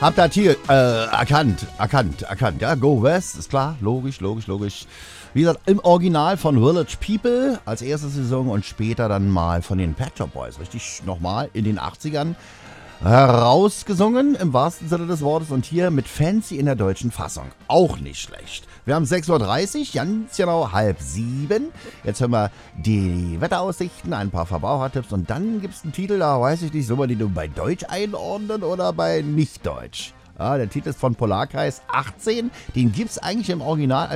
Habt ihr hier erkannt. Ja, Go West, ist klar, logisch. Wie gesagt, im Original von Village People als erste Saison und später dann mal von den Pet Shop Boys. Richtig nochmal in den 80ern herausgesungen, im wahrsten Sinne des Wortes. Und hier mit Fancy in der deutschen Fassung. Auch nicht schlecht. Wir haben 6:30 Uhr, ganz genau 6:30. Jetzt hören wir die Wetteraussichten, ein paar Verbrauchertipps und dann gibt es einen Titel, da weiß ich nicht, soll man die nur bei Deutsch einordnen oder bei Nicht-Deutsch? Ja, der Titel ist von Polarkreis 18, den gibt es eigentlich im Original